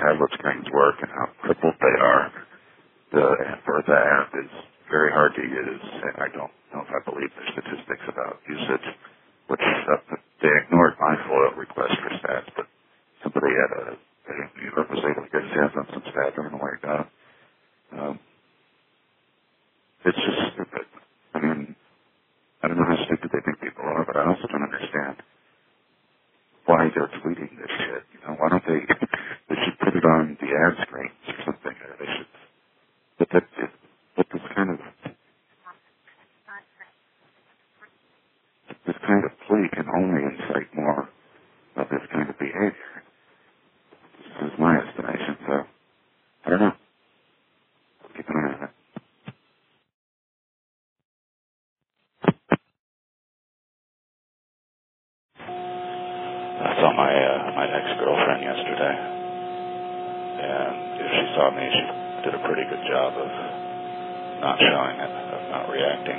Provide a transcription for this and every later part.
tablet screens work and how crippled they are. The Bertha app is very hard to use, and I don't know if I believe their statistics about usage, which they ignored my FOIL request for stats, but somebody at New York was able to get his hands on some stats. I don't know where he got them. It's just stupid. I mean, I don't know how stupid they think people are, but I also don't understand why they're tweeting this shit. You know, why don't they should put it on the ad screens or something. Or they should, but this kind of plea can only incite more of this kind of behavior. This is my estimation, so I don't know. Keep an eye on it. I saw my ex-girlfriend yesterday, and if she saw me, she did a pretty good job of not showing it, of not reacting.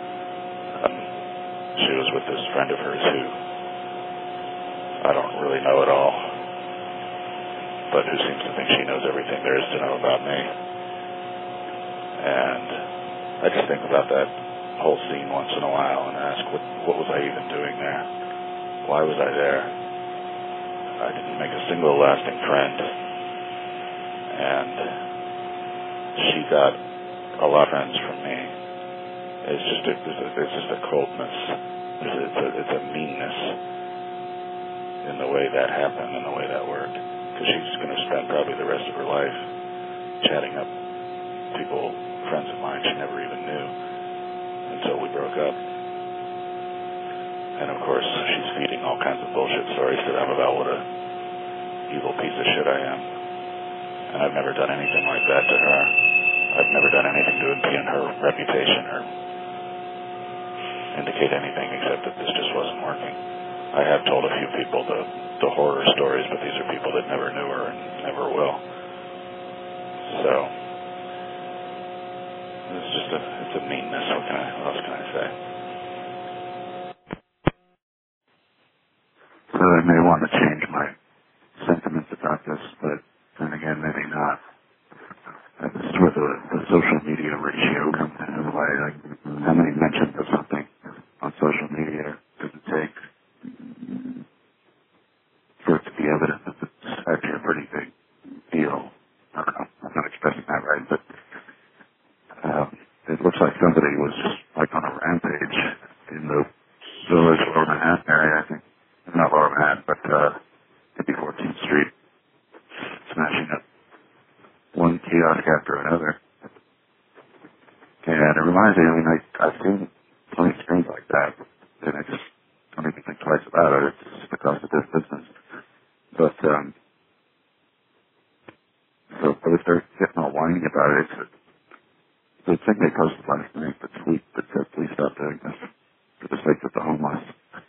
She was with this friend of hers who I don't really know at all, but who seems to think she knows everything there is to know about me. And I just think about that whole scene once in a while and ask, what was I even doing there? Why was I there? I didn't make a single lasting friend, and she got a lot of friends from me. It's just a coldness. It's a meanness in the way that happened and the way that worked. Because she's going to spend probably the rest of her life chatting up people, friends of mine she never even knew, until we broke up. And of course, she's feeding all kinds of bullshit stories to them about what a evil piece of shit I am. And I've never done anything like that to her. I've never done anything to impugn her reputation or indicate anything except that this just wasn't working. I have told a few people the horror stories, but these are people that never knew her and never will. So it's a meanness. What else can I say? So I may want to change my sentiments about this, but then again, maybe not. This is where the social media ratio comes into play. Like, how many mentions of something on social media does it take for it to be evident that it's actually a pretty big deal? I don't know. I'm not expressing that right, but it looks like somebody was just like on a rampage in the village of Lower Manhattan area, I think. Not Lower Manhattan, but maybe 14th Street, smashing up one kiosk after another. And it reminds me, I mean, I've seen plenty of screens like that, and I just don't even think twice about it. It's just the cost of this business. But, so if they're getting all whiny about it, it's the thing they posted last night, the tweet that said, please stop doing this for the sake of the homeless.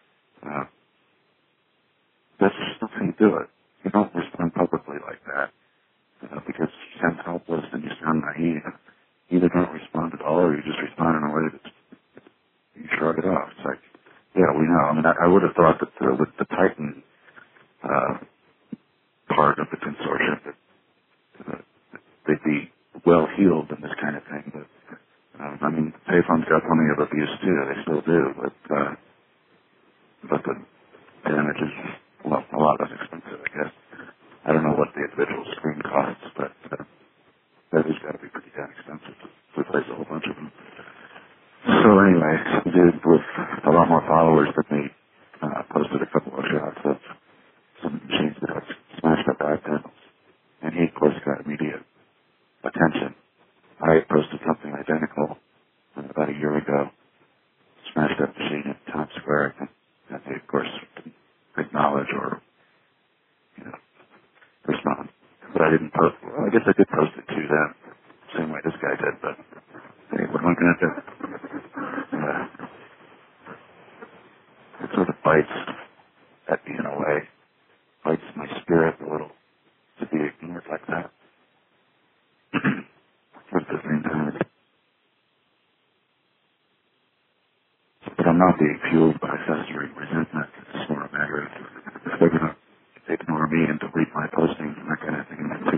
That's just not how you do it. You don't respond publicly like that because you sound helpless and you sound naive. You either don't respond at all or you just respond in a way that you shrug it off. It's like, yeah, we know. I mean, I would have thought that with the Titan part of the consortium that they'd be well-heeled in this kind of thing. But, I mean, payphone's got plenty of abuse too. They still do. But the damage is, well, a lot less expensive, I guess. I don't know what the individual screen costs, but that has got to be pretty damn expensive to replace a whole bunch of them. So anyway, some dude with a lot more followers than me posted a couple of shots of some machines that have smashed up back panels. And he, of course, got immediate attention. I had posted something identical about a year ago, smashed up machine in Times Square, and they, of course, didn't acknowledge or, respond. But I didn't post, well, I guess I did post it to them, same way this guy did, but hey, what am I going to do? It sort of bites at me in a way, bites my spirit a little to be ignored like that. But at the same time, but I'm not being fueled by festering resentment. It's more a matter of if they're going to ignore me and delete my postings and that kind of thing,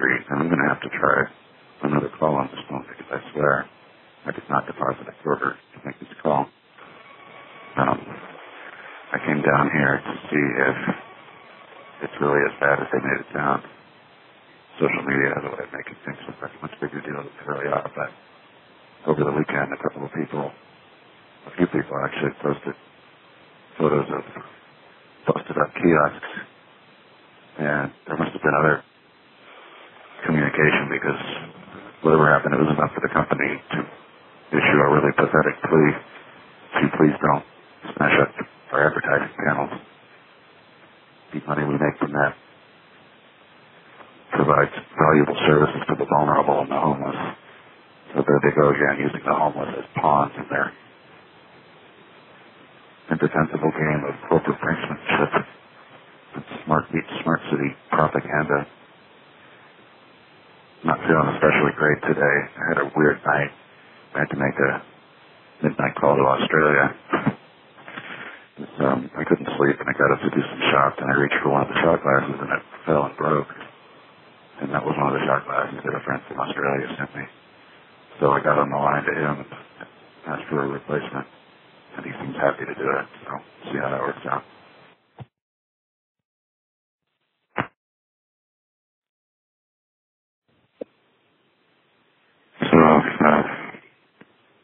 street, and I'm going to have to try another call on this phone because I swear I did not deposit a quarter to make this call. I came down here to see if it's really as bad as they made it sound. Social media has a way of making things look like a much bigger deal than they really are, but over the weekend, a few people actually posted photos of busted up kiosks, and there must have been other communication because whatever happened, it was enough for the company to issue a really pathetic plea to please don't smash up our advertising panels. The money we make from that provides valuable services to the vulnerable and the homeless. So there they go again, using the homeless as pawns in their indefensible game of corporate brinksmanship and smart city propaganda. Not feeling especially great today. I had a weird night. I had to make a midnight call to Australia. I couldn't sleep, and I got up to do some shots, and I reached for one of the shot glasses, and it fell and broke. And that was one of the shot glasses that a friend from Australia sent me. So I got on the line to him and asked for a replacement, and he seems happy to do it, so see how that works out.